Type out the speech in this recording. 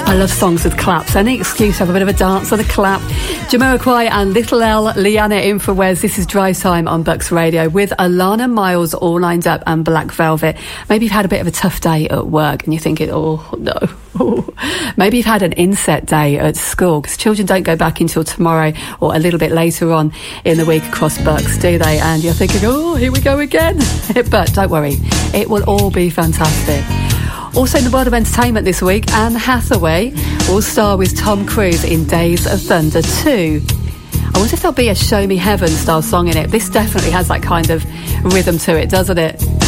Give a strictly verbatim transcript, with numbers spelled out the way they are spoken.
I love songs with claps. Any excuse to have a bit of a dance and a clap. Jamiroquai and Little L, Leanna in for Wes. This is Drive Time on Bucks Radio with Alana Miles all lined up and Black Velvet. Maybe you've had a bit of a tough day at work and you're thinking, oh, no. Maybe you've had an inset day at school, because children don't go back until tomorrow or a little bit later on in the week across Bucks, do they? And you're thinking, oh, here we go again. But don't worry, it will all be fantastic. Also in the world of entertainment this week, Anne Hathaway will star with Tom Cruise in Days of Thunder two. I wonder if there'll be a Show Me Heaven style song in it. This definitely has that kind of rhythm to it, doesn't it?